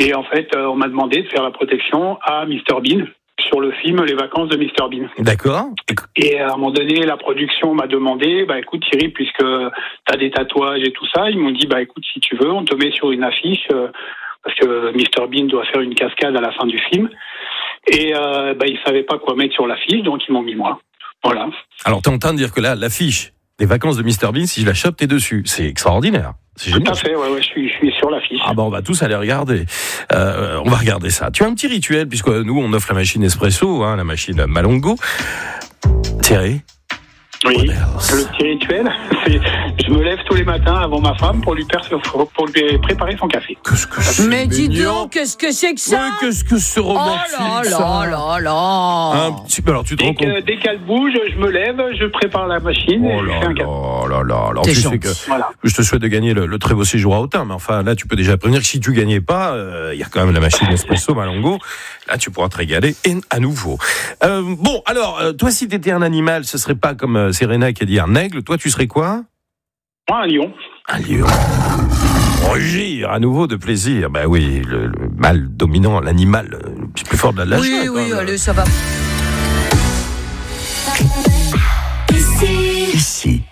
Et en fait, on m'a demandé de faire la protection à Mr Bean sur le film Les Vacances de Mr Bean. D'accord. Et à un moment donné, la production m'a demandé, écoute Thierry, puisque t'as des tatouages et tout ça, ils m'ont dit, écoute, si tu veux, on te met sur une affiche, parce que Mr Bean doit faire une cascade à la fin du film. Et ils savaient pas quoi mettre sur l'affiche, donc ils m'ont mis moi. Voilà. Alors, t'es en train de dire que là, l'affiche des Vacances de Mr Bean, si je la chope, t'es dessus. C'est extraordinaire. C'est génial. Tout à fait, ouais, je suis sur l'affiche. Ah on va tous aller regarder. On va regarder ça. Tu as un petit rituel, puisque nous, on offre la machine Espresso, la machine Malongo. Thierry? Oui, le petit rituel, c'est je me lève tous les matins avant ma femme pour lui préparer son café. Qu'est-ce que c'est Mais dis mignon. donc, qu'est-ce que c'est que ça? Ouais, qu'est-ce que c'est romantique, ça. là. Un petit peu, alors tu te rends compte. Dès qu'elle bouge, je me lève, je prépare la machine et je fais un café. Alors T'es tu sais gentil. que Voilà. je te souhaite de gagner le très beau séjour à Autun, mais enfin là tu peux déjà prévenir que si tu gagnais pas, il y a quand même la machine Espresso Malongo. Là tu pourras te régaler et à nouveau. Bon alors toi si t'étais un animal, ce serait pas comme Serena qui a dit un aigle. Toi tu serais quoi? Moi, un lion. Un lion. Rugir à nouveau de plaisir. Ben oui, le mâle dominant, l'animal le plus fort de la jungle. Oui, allez, ça va. Ici.